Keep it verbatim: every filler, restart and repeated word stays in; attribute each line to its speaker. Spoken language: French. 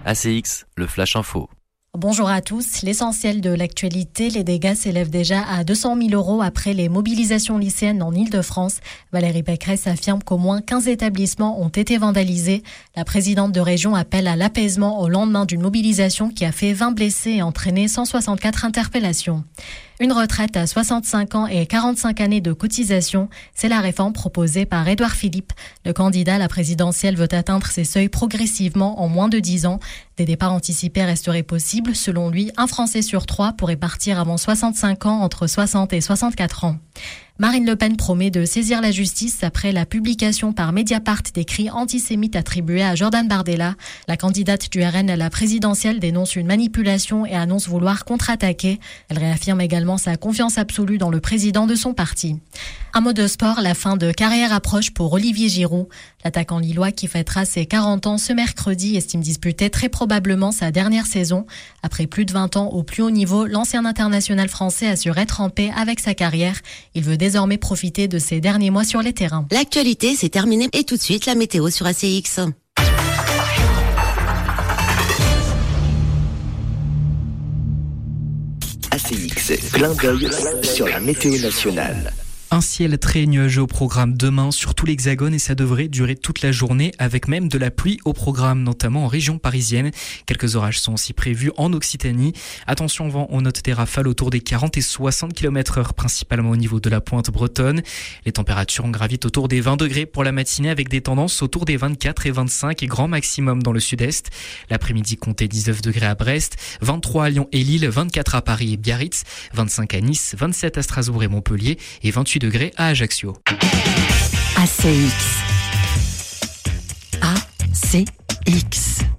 Speaker 1: A C X, le Flash Info.
Speaker 2: Bonjour à tous. L'essentiel de l'actualité, les dégâts s'élèvent déjà à deux cent mille euros après les mobilisations lycéennes en Île-de-France. Valérie Pécresse affirme qu'au moins quinze établissements ont été vandalisés. La présidente de région appelle à l'apaisement au lendemain d'une mobilisation qui a fait vingt blessés et entraîné cent soixante-quatre interpellations. Une retraite à soixante-cinq ans et quarante-cinq années de cotisation, c'est la réforme proposée par Édouard Philippe. Le candidat à la présidentielle veut atteindre ces seuils progressivement en moins de dix ans. Des départs anticipés resteraient possibles. Selon lui, un Français sur trois pourrait partir avant soixante-cinq ans, entre soixante et soixante-quatre ans. Marine Le Pen promet de saisir la justice après la publication par Mediapart des cris antisémites attribués à Jordan Bardella. La candidate du R N à la présidentielle dénonce une manipulation et annonce vouloir contre-attaquer. Elle réaffirme également sa confiance absolue dans le président de son parti. Un mot de sport, la fin de carrière approche pour Olivier Giroud. L'attaquant lillois qui fêtera ses quarante ans ce mercredi estime disputer très probablement sa dernière saison. Après plus de vingt ans au plus haut niveau, l'ancien international français assure être en paix avec sa carrière. Il veut désormais profiter de ses derniers mois sur les terrains.
Speaker 3: L'actualité, c'est terminé. Et tout de suite, la météo sur A C X.
Speaker 4: A C X, clin d'œil sur la météo nationale.
Speaker 5: Un ciel très nuageux au programme demain sur tout l'Hexagone et ça devrait durer toute la journée avec même de la pluie au programme, notamment en région parisienne. Quelques orages sont aussi prévus en Occitanie. Attention au vent, on note des rafales autour des quarante et soixante kilomètres heure, principalement au niveau de la pointe bretonne. Les températures gravitent autour des vingt degrés pour la matinée avec des tendances autour des vingt-quatre et vingt-cinq et grand maximum dans le sud-est. L'après-midi comptez dix-neuf degrés à Brest, vingt-trois à Lyon et Lille, vingt-quatre à Paris et Biarritz, vingt-cinq à Nice, vingt-sept à Strasbourg et Montpellier et vingt-huit degrés à Ajaccio.
Speaker 3: A C X. A C X.